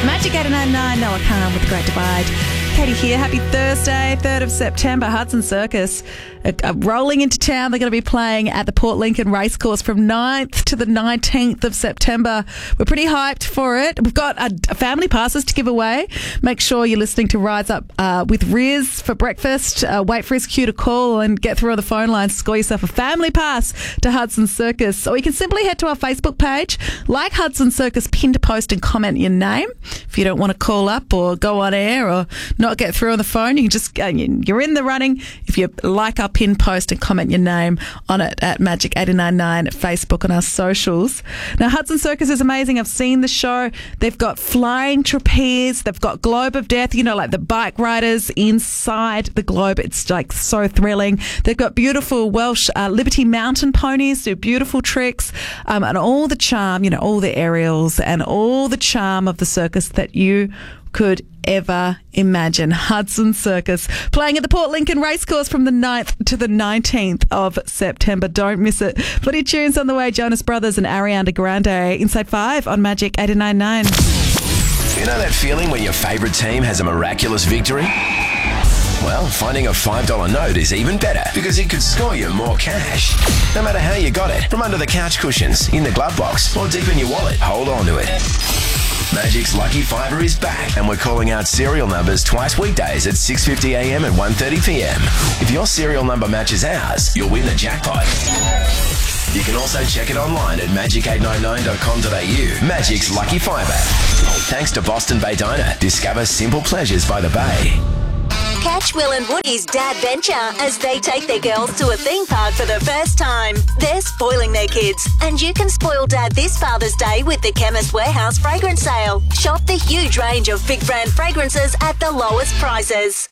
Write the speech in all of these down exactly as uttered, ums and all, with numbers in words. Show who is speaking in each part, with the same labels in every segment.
Speaker 1: Magic eight nine nine, Noah Khan with The Great Divide. Katie here. Happy Thursday, third of September. Hudson Circus uh, uh, rolling into town. They're going to be playing at the Port Lincoln Racecourse from ninth to the nineteenth of September. We're pretty hyped for it. We've got uh, family passes to give away. Make sure you're listening to Rise Up uh, with Riz for breakfast. Uh, wait for his cue to call and get through on the phone lines. Score yourself a family pass to Hudson Circus. Or you can simply head to our Facebook page, like Hudson Circus, pin to post and comment your name. If you don't want to call up or go on air or not get through on the phone, you can just uh, you're in the running if you like our pin post and comment your name on it at Magic eight nine nine at Facebook on our socials. Now, Hudson Circus is amazing. I've seen the show. They've got flying trapeze. They've got Globe of Death, you know, like the bike riders inside the globe. It's like so thrilling. They've got beautiful Welsh uh, Liberty Mountain ponies, do beautiful tricks, um, and all the charm, you know, all the aerials and all the charm of the circus that you could ever imagine. Hudson Circus playing at the Port Lincoln Racecourse from the ninth to the nineteenth of September. Don't miss it. Plenty of tunes on the way. Jonas Brothers and Ariana Grande. Inside five on Magic eight nine nine.
Speaker 2: You know that feeling when your favourite team has a miraculous victory? Well, finding a five dollar note is even better because it could score you more cash. No matter how you got it, from under the couch cushions, in the glove box, or deep in your wallet, hold on to it. Magic's Lucky Fiver is back, and we're calling out serial numbers twice weekdays at six fifty a m and one thirty p m. If your serial number matches ours, you'll win the jackpot. You can also check it online at magic eight nine nine dot com dot a u. Magic's Lucky Fiver. Thanks to Boston Bay Diner. Discover simple pleasures by the bay.
Speaker 3: Catch Will and Woody's Dad Venture as they take their girls to a theme park for the first time. They're spoiling their kids, and you can spoil Dad this Father's Day with the Chemist Warehouse fragrance sale. Shop the huge range of big brand fragrances at the lowest prices.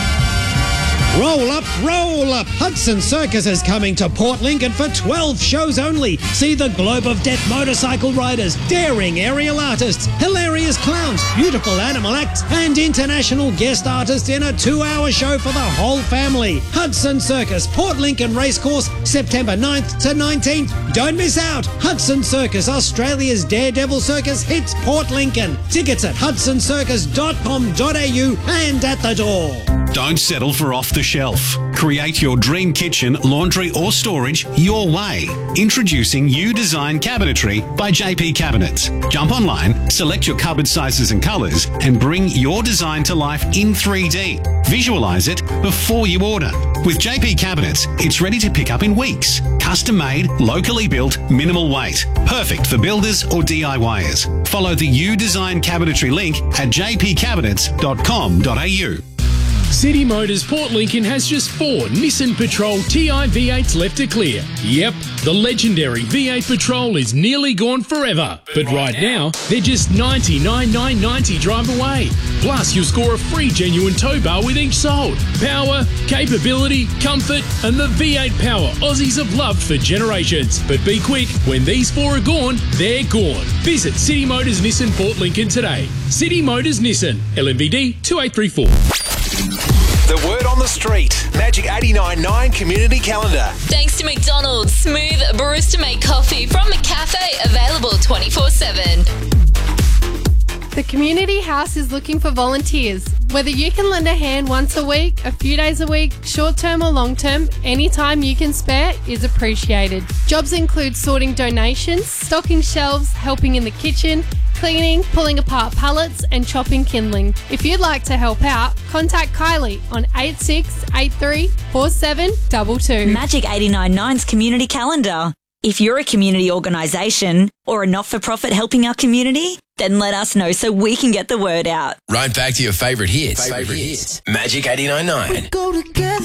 Speaker 4: Roll up, roll up! Hudson Circus is coming to Port Lincoln for twelve shows only. See the Globe of Death motorcycle riders, daring aerial artists, hilarious clowns, beautiful animal acts, and international guest artists in a two-hour show for the whole family. Hudson Circus, Port Lincoln Racecourse, September ninth to nineteenth. Don't miss out! Hudson Circus, Australia's Daredevil Circus, hits Port Lincoln. Tickets at hudson circus dot com dot a u and at the door.
Speaker 5: Don't settle for off the shelf. Create your dream kitchen, laundry or storage your way. Introducing U Design Cabinetry by J P Cabinets. Jump online, select your cupboard sizes and colours and bring your design to life in three D. Visualise it before you order. With J P Cabinets, it's ready to pick up in weeks. Custom made, locally built, minimal weight. Perfect for builders or D I Y ers. Follow the U Design Cabinetry link at j p cabinets dot com dot a u.
Speaker 6: City Motors Port Lincoln has just four Nissan Patrol T I V eights left to clear. Yep, the legendary V eight Patrol is nearly gone forever. But right now, they're just ninety-nine thousand nine hundred ninety dollars drive away. Plus, you'll score a free genuine tow bar with each sold. Power, capability, comfort, and the V eight power Aussies have loved for generations. But be quick, when these four are gone, they're gone. Visit City Motors Nissan Port Lincoln today. City Motors Nissan, L M V D two eight three four.
Speaker 2: The word on the street. Magic eight nine nine Community Calendar.
Speaker 7: Thanks to McDonald's. Smooth barista-made coffee from McCafe, available twenty-four seven.
Speaker 8: The Community House is looking for volunteers. Whether you can lend a hand once a week, a few days a week, short-term or long-term, any time you can spare is appreciated. Jobs include sorting donations, stocking shelves, helping in the kitchen, cleaning, pulling apart pallets and chopping kindling. If you'd like to help out, contact Kylie on eight six eight three four seven two two.
Speaker 3: Magic eight nine nine's Community Calendar. If you're a community organisation or a not-for-profit helping our community, then let us know so we can get the word out.
Speaker 2: Right back to your favourite hits. Favourite hits. Magic eight nine nine.
Speaker 9: Go together.